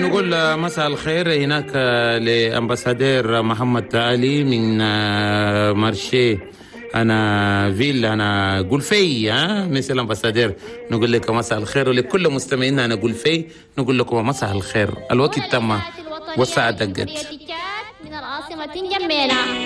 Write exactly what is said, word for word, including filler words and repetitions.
نقول مساء الخير هناك لأمباسادير محمد علي من مارشي أنا فيل أنا قلفي ها مثل أمباسادير. نقول لك مساء الخير، ولكل مستمعينا أنا قلفي نقول لكم مساء الخير. الوقت تم والساعة دقت. من العاصمة جميلة.